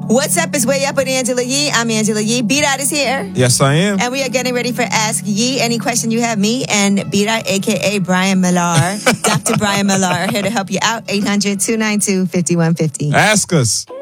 What's up is Way Up with Angela Yee. I'm Angela Yee. B-Dot is here. Yes, I am. And we are getting ready for Ask Yee. Any question you have, me and B-Dot, a.k.a. Brian Millar, Dr. Brian Millar, are here to help you out. 800-292-5150. Ask us.